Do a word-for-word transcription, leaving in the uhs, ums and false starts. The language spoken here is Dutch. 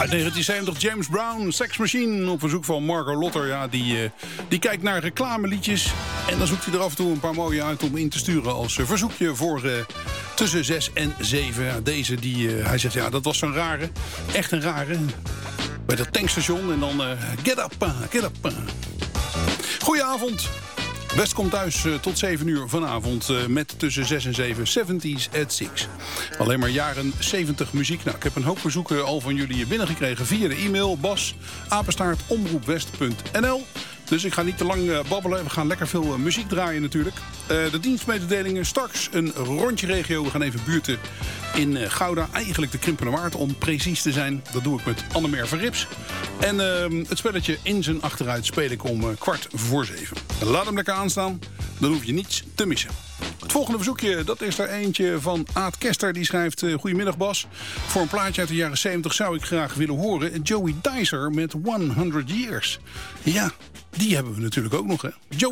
Uit negentien zeventig James Brown, Sex Machine, op verzoek van Margot Lotter. Ja, die, uh, die kijkt naar reclameliedjes en dan zoekt hij er af en toe een paar mooie uit om in te sturen als uh, verzoekje voor uh, tussen zes en zeven. Ja, deze, die, uh, hij zegt, ja, dat was zo'n rare, echt een rare, bij dat tankstation en dan uh, get up, uh, get up. Uh. Goedenavond. West komt thuis uh, tot zeven uur vanavond uh, met tussen zes en zeven seventies at six. Alleen maar jaren zeventig muziek. Nou, ik heb een hoop verzoeken al van jullie binnengekregen via de e-mail bas apenstaart omroepwest punt n l. Dus ik ga niet te lang uh, babbelen. We gaan lekker veel uh, muziek draaien natuurlijk. Uh, de dienstmededelingen straks een rondje regio. We gaan even buurten in uh, Gouda. Eigenlijk de Krimpenerwaard om precies te zijn. Dat doe ik met Annemer van Rips. En uh, het spelletje In zijn achteruit speel ik om uh, kwart voor zeven. Laat hem lekker aanstaan. Dan hoef je niets te missen. Het volgende verzoekje, dat is er eentje van Aad Kester. Die schrijft, uh, goedemiddag Bas. Voor een plaatje uit de jaren zeventig zou ik graag willen horen Joey Dicer met honderd Years. Ja, die hebben we natuurlijk ook nog, hè. Joey